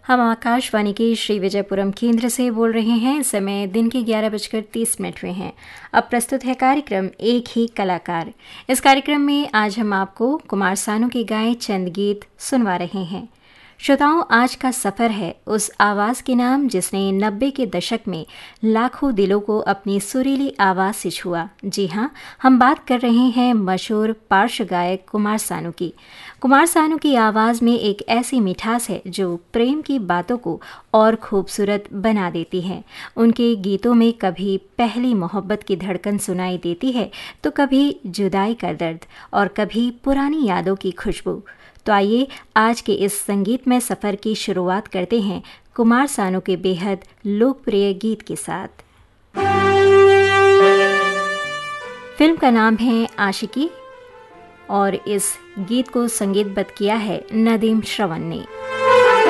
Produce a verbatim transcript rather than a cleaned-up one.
हम आकाशवाणी के श्री विजयपुरम केंद्र से बोल रहे हैं। इस समय दिन के ग्यारह बजकर तीस मिनट हुए हैं। अब प्रस्तुत है कार्यक्रम एक ही कलाकार। इस कार्यक्रम में आज हम आपको कुमार सानू के गाए चंद गीत सुनवा रहे हैं। श्रोताओं, आज का सफ़र है उस आवाज़ के नाम जिसने नब्बे के दशक में लाखों दिलों को अपनी सुरीली आवाज़ से छुआ। जी हाँ, हम बात कर रहे हैं मशहूर पार्श्व गायक कुमार सानू की। कुमार सानू की आवाज़ में एक ऐसी मिठास है जो प्रेम की बातों को और खूबसूरत बना देती है। उनके गीतों में कभी पहली मोहब्बत की धड़कन सुनाई देती है तो कभी जुदाई का दर्द और कभी पुरानी यादों की खुशबू। तो आइए आज के इस संगीतमय सफ़र की शुरुआत करते हैं कुमार सानू के बेहद लोकप्रिय गीत के साथ। फिल्म का नाम है आशिकी और इस गीत को संगीतबद्ध किया है नदीम श्रवण ने।